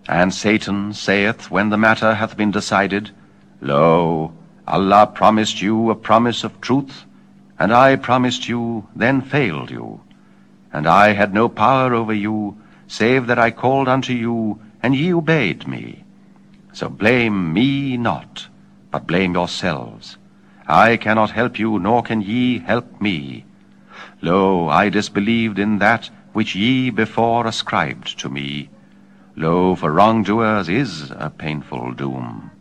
And Satan saith, when the matter hath been decided, Lo, Allah promised you a promise of truth, and I promised you, then failed you. And I had no power over you, save that I called unto you, and ye obeyed me. So blame me not, but blame yourselves. I cannot help you, nor can ye help me. Lo, I disbelieved in that which ye before ascribed to me. Lo, for wrongdoers is a painful doom.